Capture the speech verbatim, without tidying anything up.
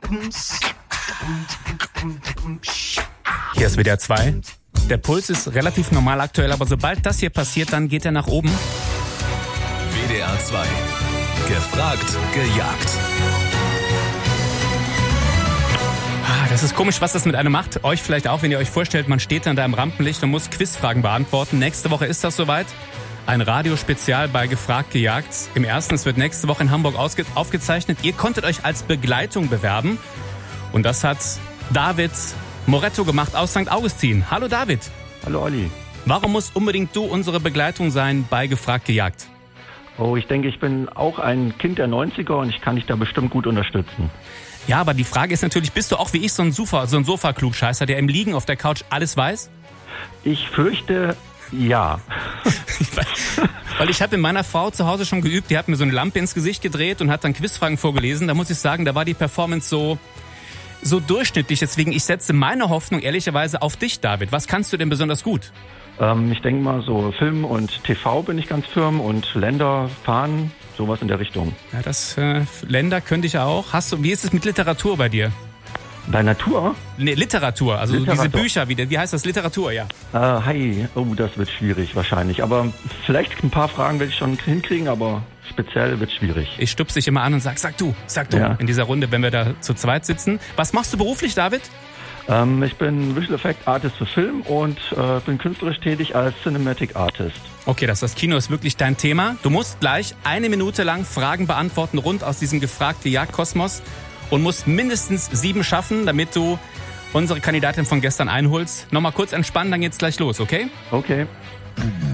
Hier ist W D R zwei. Der Puls ist relativ normal aktuell, aber sobald das hier passiert, dann geht er nach oben. W D R zwei. Gefragt, gejagt. Ah, das ist komisch, was das mit einem macht. Euch vielleicht auch, wenn ihr euch vorstellt, man steht dann da im Rampenlicht und muss Quizfragen beantworten. Nächste Woche ist das soweit. Ein Radiospezial bei Gefragt, gejagt. Im ersten, es wird nächste Woche in Hamburg ausge- aufgezeichnet. Ihr konntet euch als Begleitung bewerben. Und das hat David Moretto gemacht aus Sankt Augustin. Hallo David. Hallo Olli. Warum muss unbedingt du unsere Begleitung sein bei Gefragt, gejagt? Oh, ich denke, ich bin auch ein Kind der neunziger und ich kann dich da bestimmt gut unterstützen. Ja, aber die Frage ist natürlich, bist du auch wie ich so ein Sofa, so ein Sofa-Klugscheißer, der im Liegen auf der Couch alles weiß? Ich fürchte, ja. Weil ich habe mit meiner Frau zu Hause schon geübt, die hat mir so eine Lampe ins Gesicht gedreht und hat dann Quizfragen vorgelesen. Da muss ich sagen, da war die Performance so, so durchschnittlich. Deswegen, ich setze meine Hoffnung ehrlicherweise auf dich, David. Was kannst du denn besonders gut? Ähm, ich denke mal, so Film und T V bin ich ganz firm und Länder, Fahnen, sowas in der Richtung. Ja, das äh, Länder könnte ich auch. Hast du, wie ist es mit Literatur bei dir? Bei Natur? Nee, Literatur, also Literatur. diese Bücher, wie, wie heißt das? Literatur, ja. Äh, hi, oh, das wird schwierig wahrscheinlich. Aber vielleicht ein paar Fragen werde ich schon hinkriegen, aber speziell wird schwierig. Ich stupse dich immer an und sag, sag du, sag du, Ja. in dieser Runde, wenn wir da zu zweit sitzen. Was machst du beruflich, David? Ähm, ich bin Visual Effect Artist für Film und äh, bin künstlerisch tätig als Cinematic Artist. Okay, das, das Kino ist wirklich dein Thema. Du musst gleich eine Minute lang Fragen beantworten rund aus diesem gefragte Jagdkosmos und musst mindestens sieben schaffen, damit du unsere Kandidatin von gestern einholst. Nochmal kurz entspannen, dann geht's gleich los, okay? Okay.